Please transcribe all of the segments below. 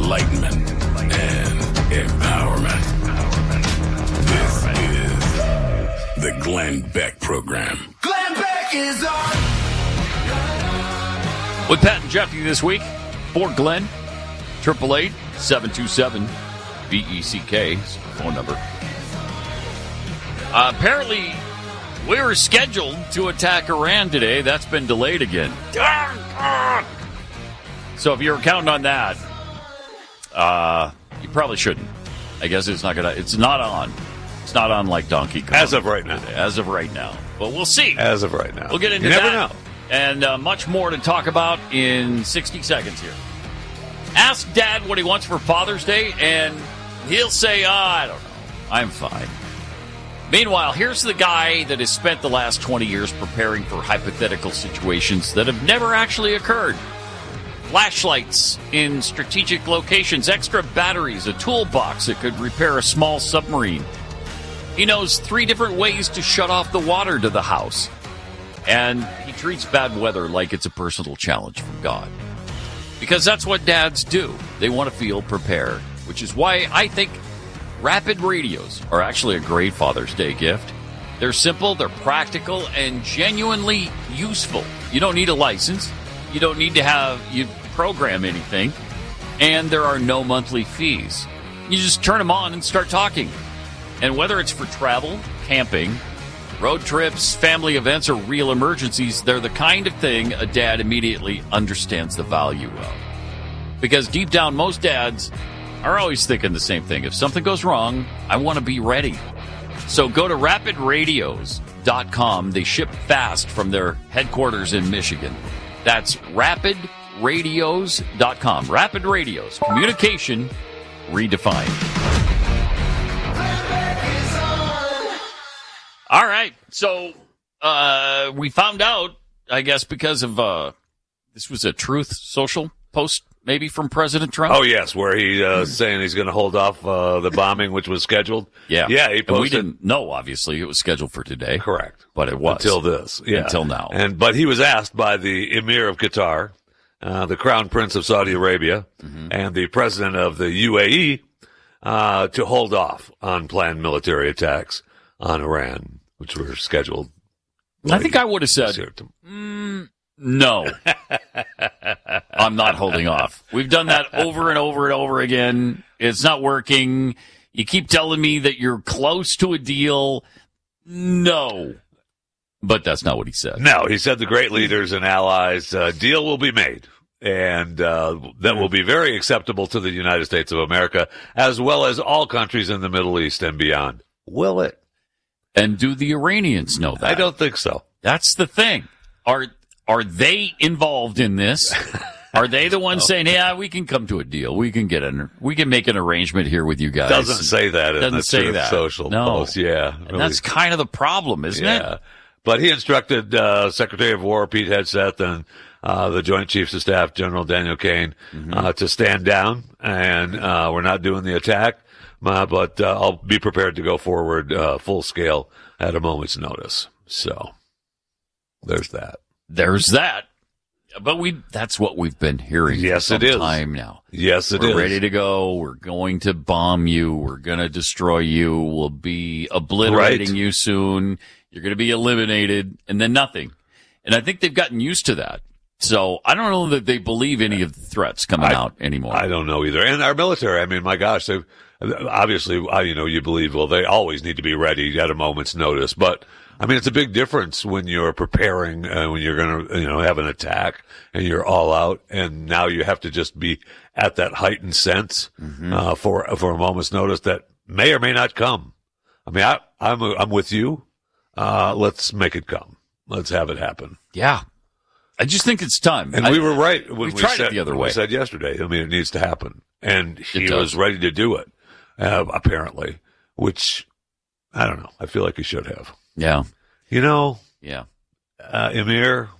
enlightenment, and empowerment. This is the Glenn Beck Program. Glenn Beck is on. With Pat and Jeffy this week, for Glenn, 888-727-BECK is the phone number. Apparently, we were scheduled to attack Iran today. That's been delayed again. So if you're counting on that, you probably shouldn't. I guess it's not on. It's not on like Donkey Kong. As of right now. As of right now. But we'll see. As of right now. We'll get into that. You never know. And much more to talk about in 60 seconds here. Ask Dad what he wants for Father's Day, and he'll say, I don't know. I'm fine. Meanwhile, here's the guy that has spent the last 20 years preparing for hypothetical situations that have never actually occurred. Flashlights in strategic locations, extra batteries, a toolbox that could repair a small submarine. He knows 3 different ways to shut off the water to the house. And he treats bad weather like it's a personal challenge from God. Because that's what dads do. They want to feel prepared, which is why I think Rapid Radios are actually a great Father's Day gift. They're simple, they're practical, and genuinely useful. You don't need a license. You don't need to you program anything. And there are no monthly fees. You just turn them on and start talking. And whether it's for travel, camping, road trips, family events, or real emergencies, they're the kind of thing a dad immediately understands the value of. Because deep down, most dads are always thinking the same thing. If something goes wrong, I want to be ready. So go to rapidradios.com. They ship fast from their headquarters in Michigan. That's rapidradios.com. Rapid Radios. Communication redefined. All right. So we found out, I guess, because of this was a Truth Social post, maybe from President Trump. Oh, yes, where he's saying he's going to hold off the bombing, which was scheduled. Yeah. Yeah, he posted. And we didn't know, obviously, it was scheduled for today. Correct. But it was. Until this. Yeah. Until now. But he was asked by the Emir of Qatar, the Crown Prince of Saudi Arabia, and the President of the UAE to hold off on planned military attacks on Iran, which were scheduled. I think I would have said, no, I'm not holding off. We've done that over and over and over again. It's not working. You keep telling me that you're close to a deal. No. But that's not what he said. No, he said the great leaders and allies, deal will be made. And that will be very acceptable to the United States of America, as well as all countries in the Middle East and beyond. Will it? And do the Iranians know that? I don't think so. That's the thing. Are they involved in this? Are they the ones saying, "Yeah, we can come to a deal. We can make an arrangement here with you guys"? Doesn't say that in the Truth Social post. Yeah, and really. That's kind of the problem, isn't it? But he instructed Secretary of War Pete Hegseth and the Joint Chiefs of Staff General Daniel Kaine to stand down, and we're not doing the attack. But I'll be prepared to go forward full scale at a moment's notice. So there's that. There's that. But that's what we've been hearing for some time now. Yes, it is. We're ready to go. We're going to bomb you. We're going to destroy you. We'll be obliterating you soon. You're going to be eliminated, and then nothing. And I think they've gotten used to that. So I don't know that they believe any of the threats coming out anymore. I don't know either. And our military, I mean, my gosh, obviously, you believe, well, they always need to be ready at a moment's notice. But, I mean, it's a big difference when you're preparing, when you're going to, have an attack and you're all out. And now you have to just be at that heightened sense, for a moment's notice that may or may not come. I mean, I'm with you. Let's make it come. Let's have it happen. Yeah. I just think it's time. And we were right when we tried said it the other way. We said yesterday, I mean, it needs to happen. And he was ready to do it, apparently, which, I don't know. I feel like he should have. Yeah. Yeah. Emir,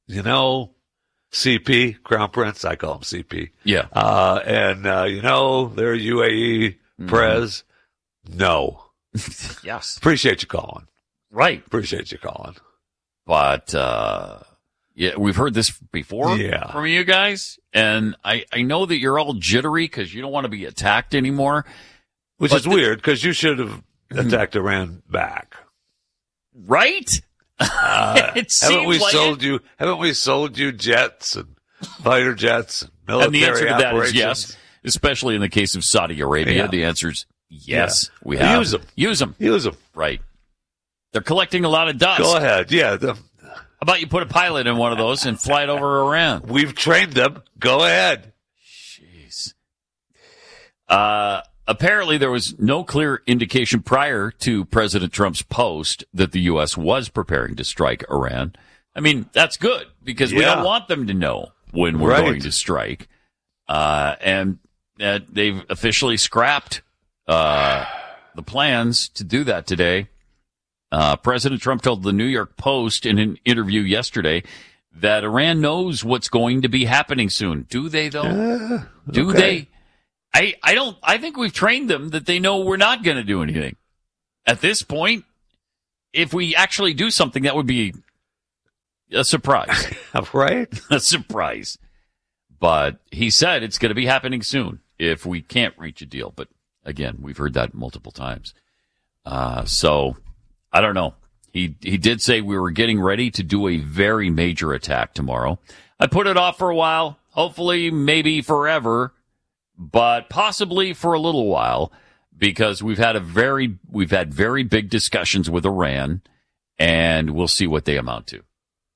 CP, Crown Prince, I call him CP. Yeah. They're UAE Prez. No. Yes. Appreciate you calling. Right. Appreciate you calling. But, Yeah, we've heard this before Yeah. from you guys, and I know that you're all jittery because you don't want to be attacked anymore. Which But is weird because you should have attacked Iran back. Right? It Haven't seems we like sold you? Haven't we sold you jets and fighter jets and military and the answer to that is operations? yes, especially in the case of Saudi Arabia. Yeah. The answer is yes. Yeah. We have. Use them. Use them. Use them. Right. They're collecting a lot of dust. Go ahead. Yeah, How about you put a pilot in one of those and fly it over Iran? we've trained them. Go ahead. Jeez. Apparently, there was no clear indication prior to President Trump's post that the U.S. was preparing to strike Iran. I mean, that's good because we Yeah. don't want them to know when we're Right. going to strike. And they've officially scrapped the plans to do that today. President Trump told the New York Post in an interview yesterday that Iran knows what's going to be happening soon. Do they, though? Do okay. they? I think we've trained them that they know we're not going to do anything. At this point, if we actually do something, that would be a surprise. Right? A surprise. But he said it's going to be happening soon if we can't reach a deal. But again, we've heard that multiple times. So I don't know. He did say we were getting ready to do a very major attack tomorrow. I put it off for a while, hopefully maybe forever, but possibly for a little while, because we've had very big discussions with Iran, and we'll see what they amount to.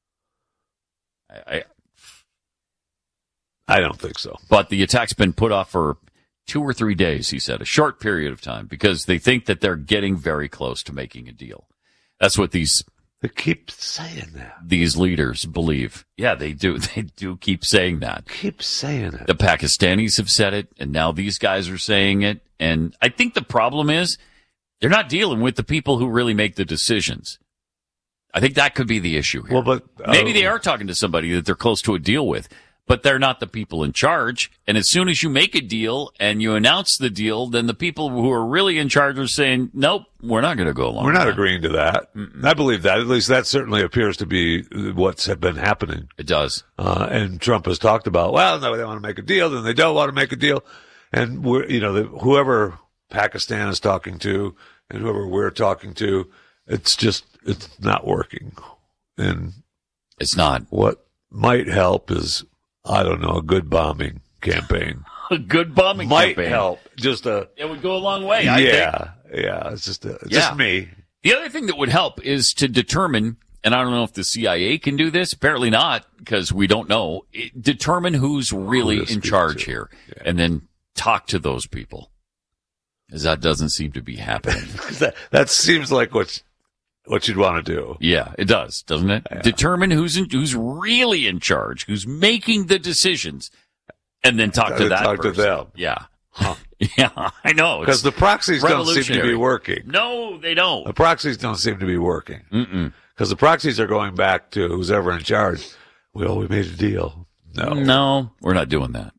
I don't think so. But the attack's been put off for 2 or 3 days, he said, a short period of time, because they think that they're getting very close to making a deal. That's what They keep saying that. these leaders believe. Yeah, they do. They do keep saying that. Keep saying it. The Pakistanis have said it, and now these guys are saying it. And I think the problem is they're not dealing with the people who really make the decisions. I think that could be the issue here. Well, but Maybe they are talking to somebody that they're close to a deal with, but they're not the people in charge. And as soon as you make a deal and you announce the deal, then the people who are really in charge are saying, nope, we're not going to go along we're with not that. agreeing to that. I believe that. At least that certainly appears to be what's been happening. It does. And Trump has talked about, well, no, they want to make a deal, then they don't want to make a deal. And whoever Pakistan is talking to and whoever we're talking to, it's not working. And It's not. what might help is, I don't know, a good bombing campaign. A good bombing Might campaign. help. Just a, It would go a long way, I think. yeah. It's just Yeah. me. The other thing that would help is to determine, and I don't know if the CIA can do this, apparently not, because we don't know, determine who's really to in speak charge to. here, Yeah. and then talk to those people. Because that doesn't seem to be happening. That seems like what you'd want to do. Yeah, it does, doesn't it? Yeah. Determine who's really in charge, who's making the decisions, and then talk to And that talk to person. them. Yeah. Yeah, I know. Because the proxies don't seem to be revolutionary. working. No, they don't. The proxies don't seem to be working. Because the proxies are going back to who's ever in charge. We made a deal. No, we're not doing that.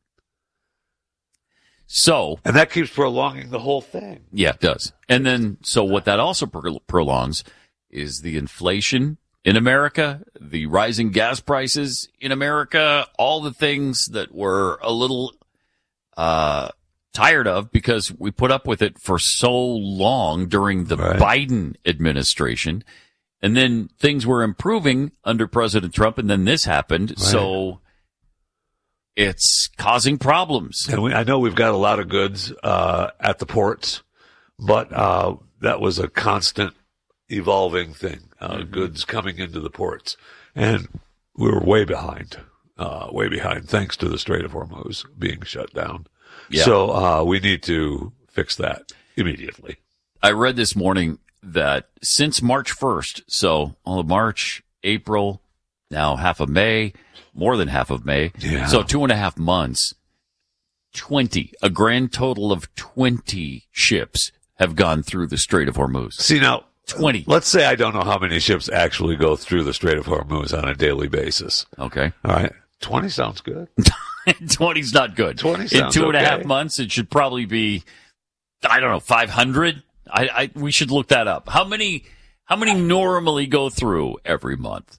So, And that keeps prolonging the whole thing. yeah, it does. And then, so what that also prolongs is the inflation in America, the rising gas prices in America, all the things that we're a little tired of because we put up with it for so long during the Right. Biden administration. And then things were improving under President Trump, and then this happened. Right. So it's causing problems. And I know we've got a lot of goods at the ports, but that was a constant evolving thing, goods coming into the ports. And we were way behind, thanks to the Strait of Hormuz being shut down. Yeah. So we need to fix that immediately. I read this morning that since March 1st, so all of March, April, now half of May, more than half of May, Yeah. so 2.5 months, a grand total of 20 ships have gone through the Strait of Hormuz. See, now, 20. let's say I don't know how many ships actually go through the Strait of Hormuz on a daily basis. Okay. All right. 20 sounds good. 20's not good. 20 In sounds 2.5 okay. months, it should probably be, I don't know, 500. We should look that up. How many normally go through every month?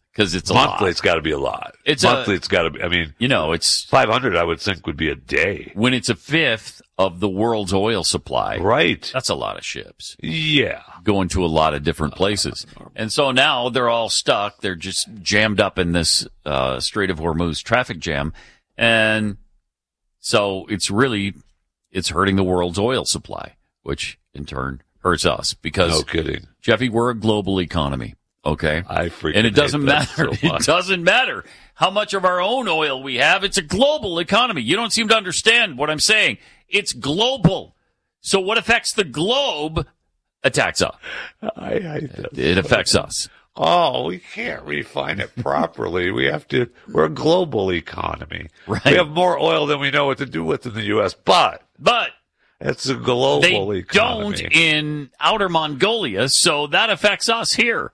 because it's a monthly. lot. It's got to be a lot. It's monthly. It's got to be. I mean, it's 500. I would think would be a day. when it's a fifth of the world's oil supply. Right. That's a lot of ships Yeah. going to a lot of different places. And so now they're all stuck. They're just jammed up in this Strait of Hormuz traffic jam. And so it's hurting the world's oil supply, which in turn hurts us because, No kidding. Jeffy, we're a global economy. Okay. I freaking And it doesn't hate that matter. so much. It doesn't matter how much of our own oil we have. It's a global economy. You don't seem to understand what I'm saying. It's global. So what affects the globe attacks us. I hate that. It affects us. Oh, we can't refine it properly. We're a global economy. Right. We have more oil than we know what to do with in the U.S., but it's a global they economy. don't in outer Mongolia, so that affects us here.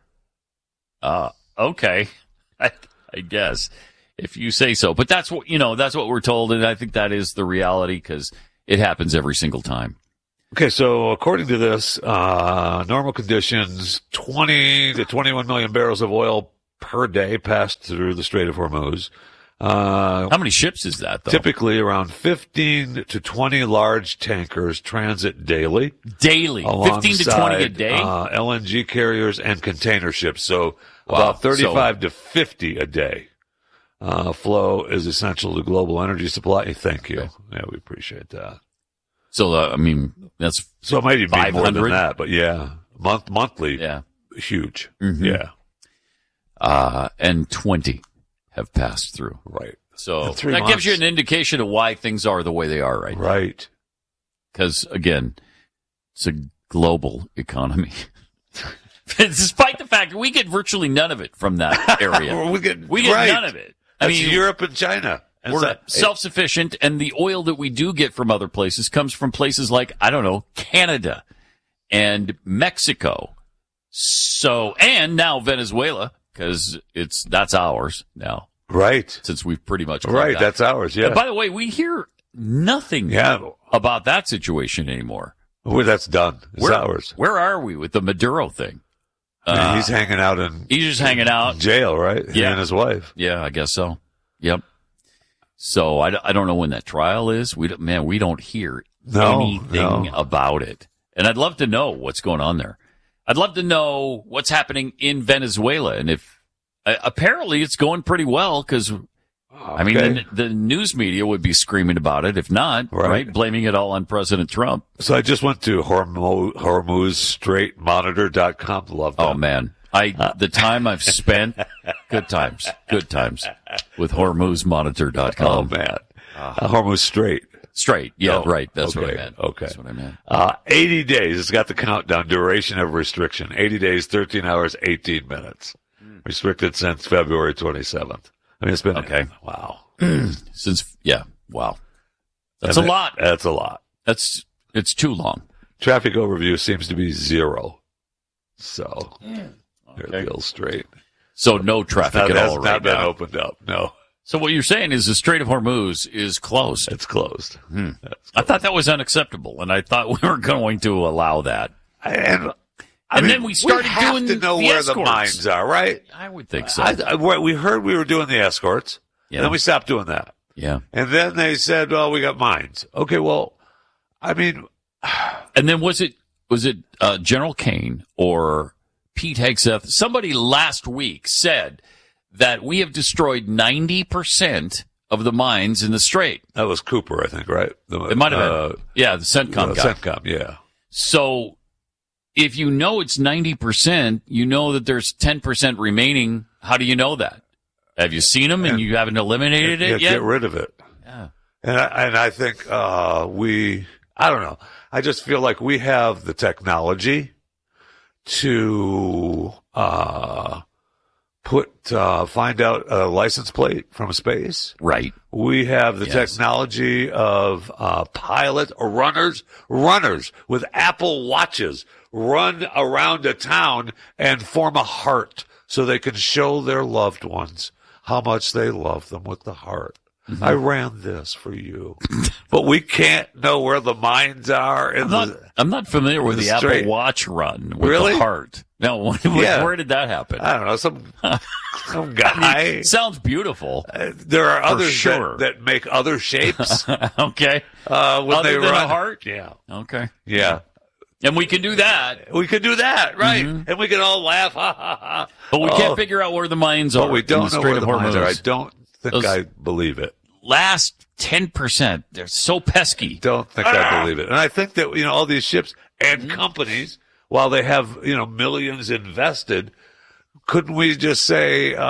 Okay. I guess if you say so. But that's what we're told, and I think that is the reality because it happens every single time. Okay, so according to this, normal conditions, 20 to 21 million barrels of oil per day passed through the Strait of Hormuz. How many ships is that, though? Typically around 15 to 20 large tankers transit daily. Daily. 15 to 20 a day? LNG carriers and container ships. So about 35 to 50 a day. Flow is essential to global energy supply. Thank you. Okay. Yeah, we appreciate that. So, that's So it might even be more 500? than that, but yeah, monthly, huge. Mm-hmm. Yeah. And 20 have passed through. Right. So In 3 that months. gives you an indication of why things are the way they are right now. Right. Because, again, it's a global economy. Despite the fact that we get virtually none of it from that area. we get right. None of it. That's Europe and China. And we're self-sufficient, and the oil that we do get from other places comes from places like, I don't know, Canada and Mexico. So, and now Venezuela, because that's ours now. Right. Since we've pretty much right. That's ours. Yeah. And by the way, we hear nothing about that situation anymore. Well, that's done. It's ours. Where are we with the Maduro thing? He's hanging out He's just hanging out. Jail, right? Yeah. He and his wife. Yeah, I guess so. Yep. So I don't know when that trial is. We don't hear anything about it. And I'd love to know what's going on there. I'd love to know what's happening in Venezuela. And if apparently it's going pretty well because, the news media would be screaming about it. If not, right? Blaming it all on President Trump. So I just went to HormuzStraitMonitor.com. Love that. Oh, man. The time I've spent, good times with HormuzMonitor.com. Oh, man. Hormuz Strait. Straight. Yeah, right. That's okay. what I meant. Okay. That's what I meant. 80 days. It's got the countdown. Duration of restriction. 80 days, 13 hours, 18 minutes. Restricted since February 27th. I mean, it's been... Okay. Wow. Wow. That's a lot. That's a lot. It's too long. Traffic overview seems to be 0. So... Okay. Bill Strait. So no traffic at all right now. Not been opened up, no. So what you're saying is the Strait of Hormuz is closed. It's closed. I thought that was unacceptable, and I thought we were going to allow that. And then we started doing to know the where escorts. the mines are, right? I would think so. We heard we were doing the escorts, and then we stopped doing that. Yeah. And then they said, well, we got mines. Okay, well, I mean... And then was it General Kane or... Pete Hegseth, somebody last week said that we have destroyed 90% of the mines in the Strait. That was Cooper, I think, right? It might have been. Yeah, the CENTCOM guy. CENTCOM, yeah. So if you know it's 90%, you know that there's 10% remaining. How do you know that? Have you seen them and you haven't eliminated it yet? Get rid of it. Yeah. And I think I don't know. I just feel like we have the technology to find out a license plate from space. Right. We have the technology of pilot or runners with Apple Watches run around a town and form a heart so they can show their loved ones how much they love them with the heart. I ran this for you. But we can't know where the mines are. I'm not familiar with the Apple Watch run with the heart. No, where did that happen? I don't know. Some guy. Sounds beautiful. There are others that make other shapes. Okay. When Other they than run. a heart? Yeah. Okay. Yeah. And we can do that. We can do that, right? Mm-hmm. And we can all laugh, ha, ha, ha. But we can't figure out where the mines are. But we don't know where the mines are. I don't think I believe it. Last 10%, they're so pesky. Don't think I believe it. And I think that, all these ships and companies, while they have, millions invested, couldn't we just say, you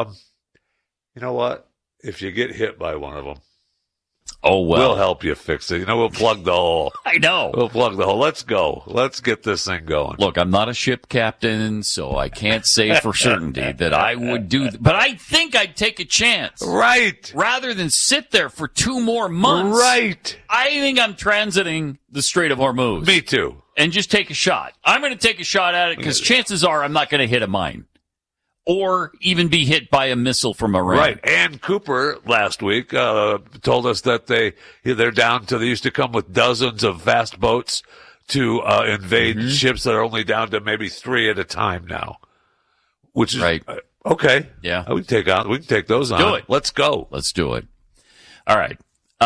know what? If you get hit by one of them, we'll help you fix it. We'll plug the hole. I know. We'll plug the hole. Let's go. Let's get this thing going. Look, I'm not a ship captain, so I can't say for certainty that I would do but I think I'd take a chance. Right. Rather than sit there for 2 more months. Right. I think I'm transiting the Strait of Hormuz. Me too. And just take a shot. I'm going to take a shot at it because chances are I'm not going to hit a mine. Or even be hit by a missile from Iran. Right. Ann Cooper last week told us that they're down to, they used to come with dozens of fast boats to invade ships that are only down to maybe 3 at a time now. Which is right. Okay. Yeah. We can take those on. Do it. Let's go. Let's do it. All right.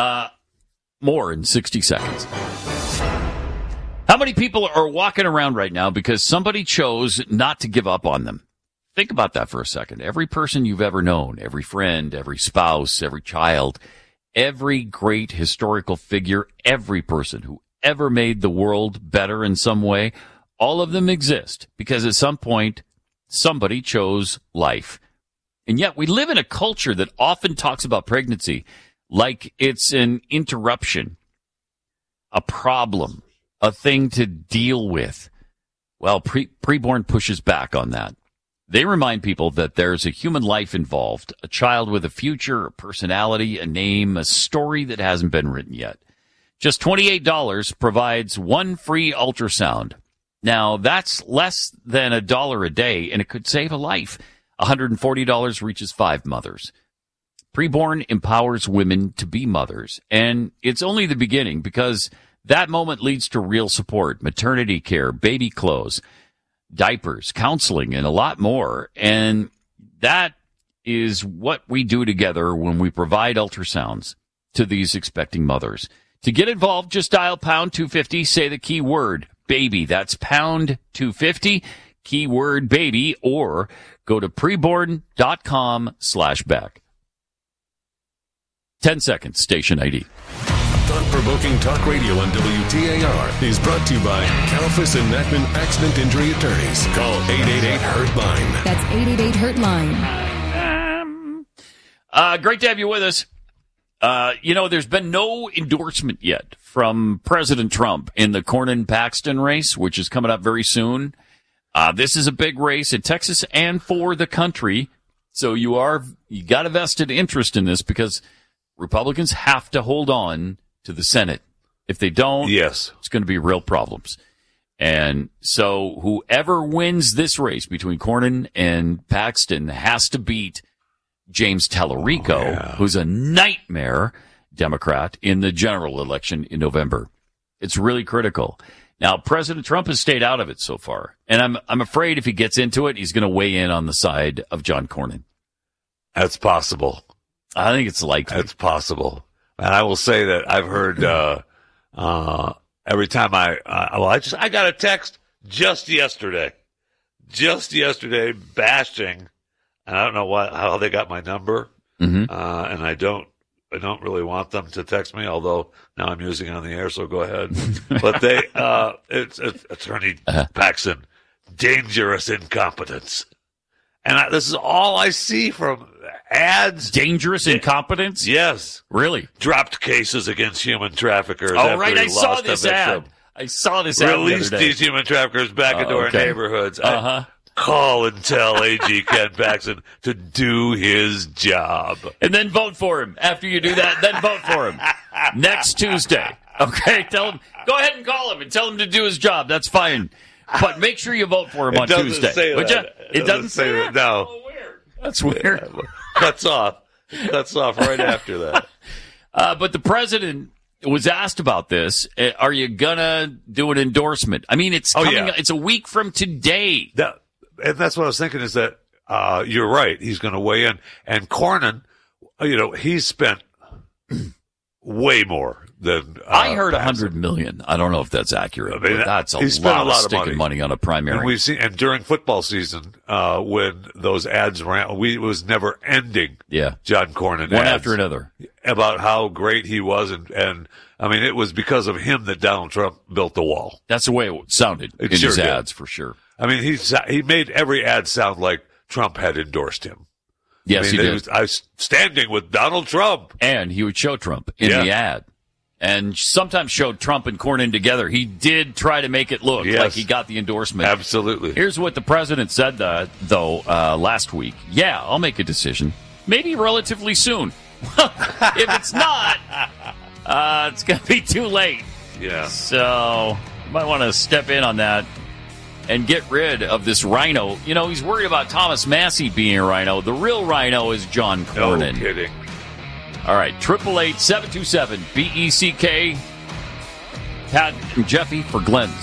More in 60 seconds. How many people are walking around right now because somebody chose not to give up on them? Think about that for a second. Every person you've ever known, every friend, every spouse, every child, every great historical figure, every person who ever made the world better in some way, all of them exist because at some point somebody chose life. And yet we live in a culture that often talks about pregnancy like it's an interruption, a problem, a thing to deal with. Well, Preborn pushes back on that. They remind people that there's a human life involved, a child with a future, a personality, a name, a story that hasn't been written yet. Just $28 provides 1 free ultrasound. Now, that's less than $1 a day, and it could save a life. $140 reaches 5 mothers. Preborn empowers women to be mothers, and it's only the beginning because that moment leads to real support, maternity care, baby clothes, diapers, counseling, and a lot more. And that is what we do together when we provide ultrasounds to these expecting mothers. To get involved, just dial pound 250, say the keyword baby. That's pound 250, keyword baby, or go to preborn.com/Beck. 10 seconds, station ID. Thought-provoking talk radio on WTAR is brought to you by Kalfas and Nachman Accident Injury Attorneys. Call 888-HURT-LINE. That's 888-HURT-LINE. Great to have you with us. There's been no endorsement yet from President Trump in the Cornyn-Paxton race, which is coming up very soon. This is a big race in Texas and for the country. So you got a vested interest in this because Republicans have to hold on to the Senate. If they don't, yes, it's going to be real problems. And so whoever wins this race between Cornyn and Paxton has to beat James Tallarico, who's a nightmare Democrat, in the general election in November. It's really critical. Now, President Trump has stayed out of it so far, and I'm afraid if he gets into it, he's going to weigh in on the side of John Cornyn. That's possible. I think it's likely. It's possible. And I will say that I've heard every time I got a text just yesterday bashing, and I don't know how they got my number, and I don't really want them to text me, although now I'm using it on the air, so go ahead. But it's Attorney Paxton, dangerous incompetence. And this is all I see from ads. Dangerous incompetence? Yes. Really? Dropped cases against human traffickers. Oh, right. I saw this ad. Released these human traffickers back into our neighborhoods. Call and tell AG Ken Paxton to do his job. And then vote for him. After you do that, then vote for him. Next Tuesday. Okay? Tell him. Go ahead and call him and tell him to do his job. That's fine. But make sure you vote for him on Tuesday. It doesn't say that. It doesn't say that? No. Oh, weird. That's weird. Cuts off. Cuts off right after that. But the president was asked about this. Are you gonna do an endorsement? I mean, it's coming. Yeah. It's a week from today. And that's what I was thinking is that you're right. He's going to weigh in. And Cornyn, he's spent way more than I heard $100 million. I don't know if that's accurate. I mean, but that's he spent a lot of sticking money on a primary. And we've seen, and during football season, when those ads ran, it was never ending. Yeah, John Cornyn one ads after another about how great he was, and I mean, it was because of him that Donald Trump built the wall. That's the way it sounded in his ads, for sure. I mean, he made every ad sound like Trump had endorsed him. Yes, he did. I was standing with Donald Trump. And he would show Trump in the ad. And sometimes showed Trump and Cornyn together. He did try to make it look like he got the endorsement. Absolutely. Here's what the president said, though, last week. Yeah, I'll make a decision. Maybe relatively soon. If it's not, it's going to be too late. Yeah. So you might want to step in on that and get rid of this rhino. He's worried about Thomas Massey being a rhino. The real rhino is John Cornyn. No kidding. All right, 888-727-BECK. Pat and Jeffy for Glenn's.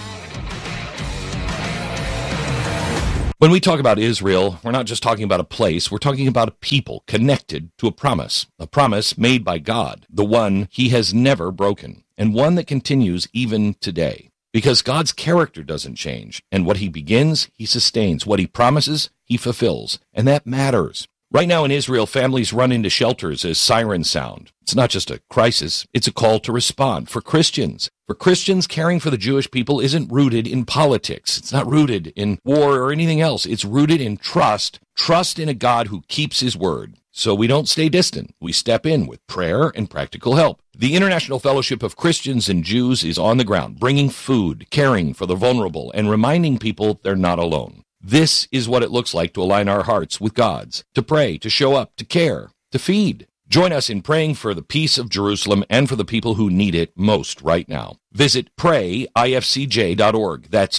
When we talk about Israel, we're not just talking about a place, we're talking about a people connected to a promise made by God, the one he has never broken, and one that continues even today. Because God's character doesn't change, and what he begins, he sustains. What he promises, he fulfills, and that matters. Right now in Israel, families run into shelters as sirens sound. It's not just a crisis, it's a call to respond. For Christians, caring for the Jewish people isn't rooted in politics. It's not rooted in war or anything else. It's rooted in trust in a God who keeps his word. So we don't stay distant. We step in with prayer and practical help. The International Fellowship of Christians and Jews is on the ground, bringing food, caring for the vulnerable, and reminding people they're not alone. This is what it looks like to align our hearts with God's, to pray, to show up, to care, to feed. Join us in praying for the peace of Jerusalem and for the people who need it most right now. Visit PrayIFCJ.org. That's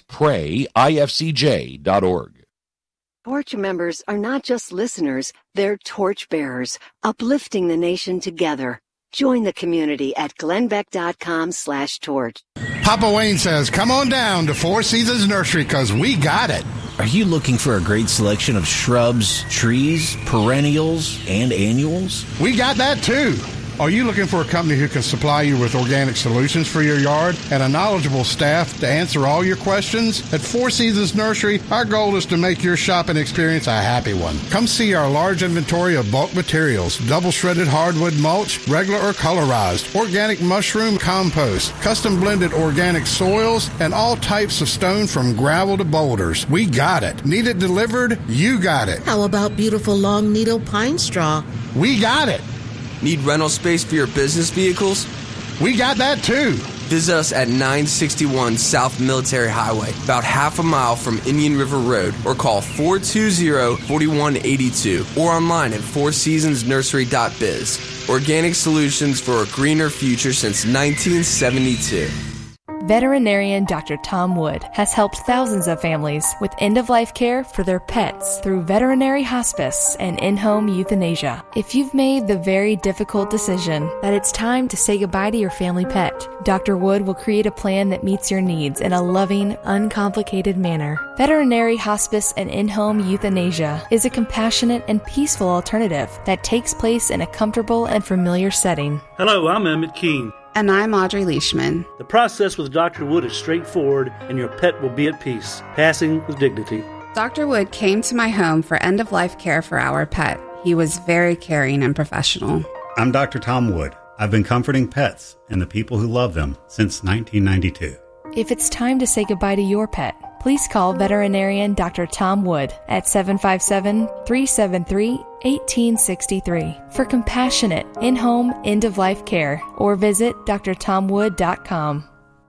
PrayIFCJ.org. Torch members are not just listeners, they're torch bearers, uplifting the nation together. Join the community at glennbeck.com/torch. Papa Wayne says, come on down to Four Seasons Nursery because we got it. Are you looking for a great selection of shrubs, trees, perennials, and annuals? We got that too. Are you looking for a company who can supply you with organic solutions for your yard and a knowledgeable staff to answer all your questions? At Four Seasons Nursery, our goal is to make your shopping experience a happy one. Come see our large inventory of bulk materials, double-shredded hardwood mulch, regular or colorized, organic mushroom compost, custom-blended organic soils, and all types of stone from gravel to boulders. We got it. Need it delivered? You got it. How about beautiful long needle pine straw? We got it. Need rental space for your business vehicles? We got that too. Visit us at 961 South Military Highway, about half a mile from Indian River Road, or call 420-4182, or online at fourseasonsnursery.biz. Organic solutions for a greener future since 1972. Veterinarian Dr. Tom Wood has helped thousands of families with end-of-life care for their pets through veterinary hospice and in-home euthanasia. If you've made the very difficult decision that it's time to say goodbye to your family pet, Dr. Wood will create a plan that meets your needs in a loving, uncomplicated manner. Veterinary hospice and in-home euthanasia is a compassionate and peaceful alternative that takes place in a comfortable and familiar setting. Hello, I'm Emmett Keene. And I'm Audrey Leishman. The process with Dr. Wood is straightforward, and your pet will be at peace, passing with dignity. Dr. Wood came to my home for end-of-life care for our pet. He was very caring and professional. I'm Dr. Tom Wood. I've been comforting pets and the people who love them since 1992. If it's time to say goodbye to your pet, please call veterinarian Dr. Tom Wood at 757-373-1863 for compassionate, in-home, end-of-life care, or visit drtomwood.com.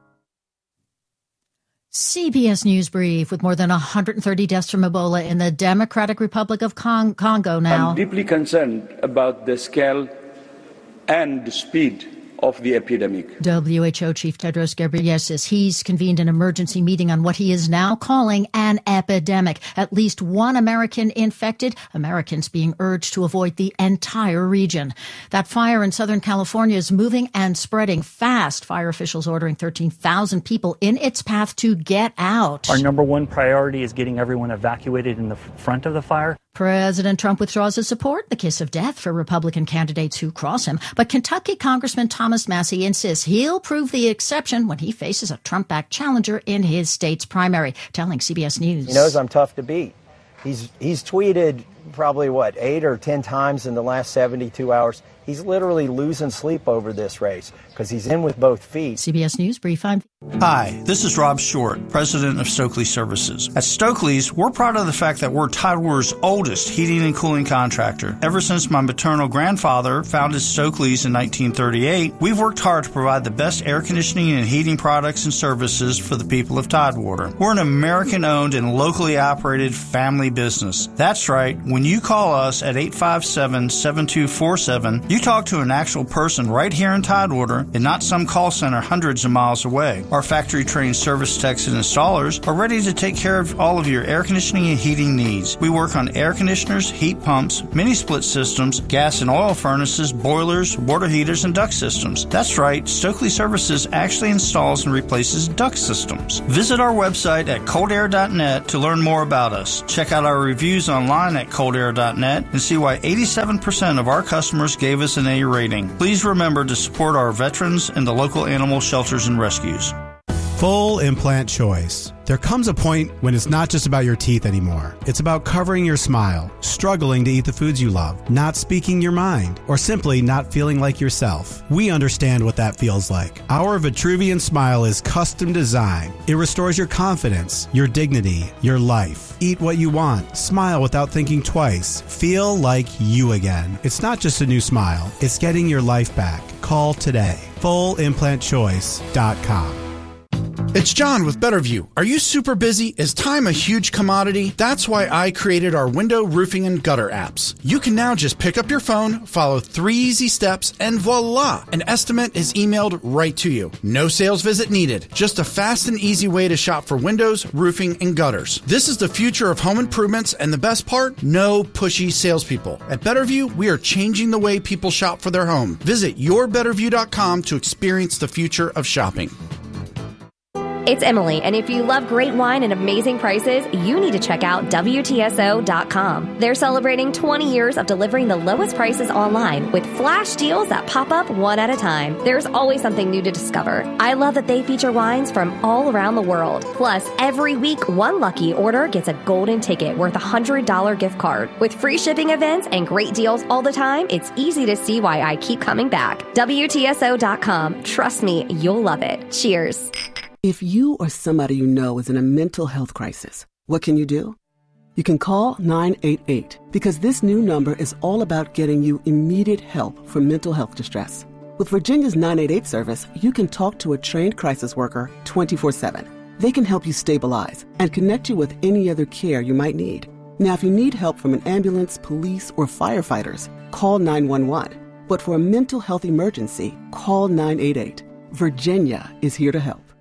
CBS News Brief. With more than 130 deaths from Ebola in the Democratic Republic of Congo now. I'm deeply concerned about the scale and the speed of the epidemic. WHO Chief Tedros Ghebreyesus, he's convened an emergency meeting on what he is now calling an epidemic. At least one American infected, Americans being urged to avoid the entire region. That fire in Southern California is moving and spreading fast. Fire officials ordering 13,000 people in its path to get out. Our number one priority is getting everyone evacuated in the front of the fire. President Trump withdraws his support, the kiss of death for Republican candidates who cross him. But Kentucky Congressman Thomas Massie insists he'll prove the exception when he faces a Trump-backed challenger in his state's primary, telling CBS News. He knows I'm tough to beat. He's tweeted probably, 8 or 10 times in the last 72 hours. He's literally losing sleep over this race because he's in with both feet. CBS News Brief. Hi, this is Rob Short, president of Stokely Services. At Stokely's, we're proud of the fact that we're Tidewater's oldest heating and cooling contractor. Ever since my maternal grandfather founded Stokely's in 1938, we've worked hard to provide the best air conditioning and heating products and services for the people of Tidewater. We're an American-owned and locally operated family business. That's right, when you call us at 857-7247, you talk to an actual person right here in Tidewater and not some call center hundreds of miles away. Our factory-trained service techs and installers are ready to take care of all of your air conditioning and heating needs. We work on air conditioners, heat pumps, mini-split systems, gas and oil furnaces, boilers, water heaters, and duct systems. That's right, Stokely Services actually installs and replaces duct systems. Visit our website at coldair.net to learn more about us. Check out our reviews online at coldair.net and see why 87% of our customers gave us an A rating. Please remember to support our veterans and the local animal shelters and rescues. Full implant choice. There comes a point when it's not just about your teeth anymore. It's about covering your smile, struggling to eat the foods you love, not speaking your mind, or simply not feeling like yourself. We understand what that feels like. Our Vitruvian Smile is custom designed. It restores your confidence, your dignity, your life. Eat what you want. Smile without thinking twice. Feel like you again. It's not just a new smile. It's getting your life back. Call today. FullImplantChoice.com. It's John with Betterview. Are you super busy? Is time a huge commodity? That's why I created our window, roofing, and gutter apps. You can now just pick up your phone, follow 3 easy steps, and voila! An estimate is emailed right to you. No sales visit needed. Just a fast and easy way to shop for windows, roofing, and gutters. This is the future of home improvements, and the best part? No pushy salespeople. At Betterview, we are changing the way people shop for their home. Visit yourbetterview.com to experience the future of shopping. It's Emily, and if you love great wine and amazing prices, you need to check out WTSO.com. They're celebrating 20 years of delivering the lowest prices online with flash deals that pop up one at a time. There's always something new to discover. I love that they feature wines from all around the world. Plus, every week, one lucky order gets a golden ticket worth a $100 gift card. With free shipping events and great deals all the time, it's easy to see why I keep coming back. WTSO.com. Trust me, you'll love it. Cheers. If you or somebody you know is in a mental health crisis, what can you do? You can call 988 because this new number is all about getting you immediate help for mental health distress. With Virginia's 988 service, you can talk to a trained crisis worker 24/7. They can help you stabilize and connect you with any other care you might need. Now, if you need help from an ambulance, police, or firefighters, call 911. But for a mental health emergency, call 988. Virginia is here to help.